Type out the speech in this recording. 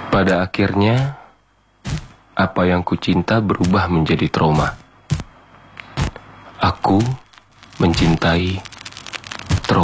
Pada akhirnya, apa yang kucinta berubah menjadi trauma. Aku mencintai